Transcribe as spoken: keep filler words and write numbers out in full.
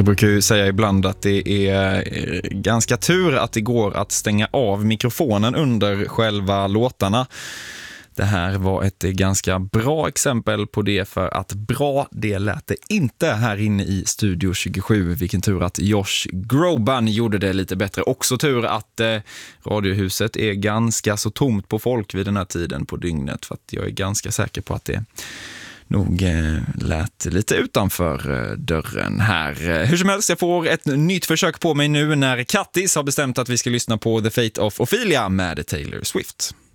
Jag brukar ju säga ibland att det är ganska tur att det går att stänga av mikrofonen under själva låtarna. Det här var ett ganska bra exempel på det, för att bra det lät det inte här inne i Studio tjugosju. Vilken tur att Josh Groban gjorde det lite bättre. Också tur att eh, Radiohuset är ganska så tomt på folk vid den här tiden på dygnet, för att jag är ganska säker på att det nog eh, lät lite utanför eh, dörren här. Hur som helst, jag får ett nytt försök på mig nu när Kattis har bestämt att vi ska lyssna på The Fate of Ophelia med Taylor Swift.